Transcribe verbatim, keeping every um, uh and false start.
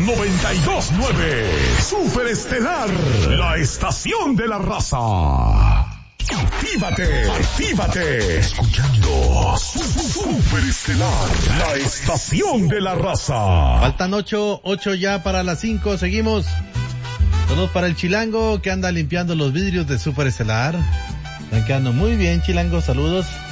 noventa y dos punto nueve. Super Estelar, la estación de la raza. Actívate, actívate. Escuchando Super Estelar, la estación de la raza. Faltan ocho, ocho ya para las cinco, seguimos. Saludos para el Chilango que anda limpiando los vidrios de Super Estelar. Están quedando muy bien, Chilango, saludos.